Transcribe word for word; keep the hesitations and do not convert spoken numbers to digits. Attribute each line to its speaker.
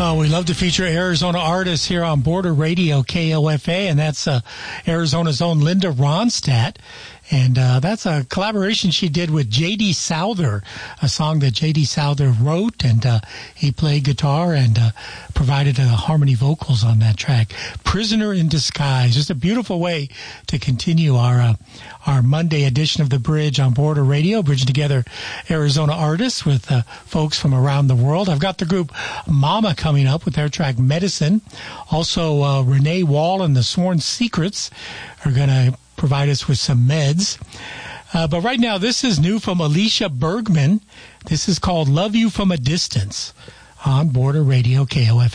Speaker 1: Uh, we love to feature Arizona artists here on Border Radio K O F A, and that's uh, Arizona's own Linda Ronstadt. And uh, that's a collaboration she did with J D. Souther, a song that J D. Souther wrote, and uh, he played guitar and uh, provided uh, harmony vocals on that track. Prisoner in Disguise, just a beautiful way to continue our uh, our Monday edition of The Bridge on Border Radio, bridging together Arizona artists with uh, folks from around the world. I've got the group Mama coming up with their track Medicine. Also, uh, Renee Wall and the Sworn Secrets are going to provide us with some meds. Uh, but right now, this is new from Alicia Bergman. This is called Love You From a Distance on Border Radio K O F A.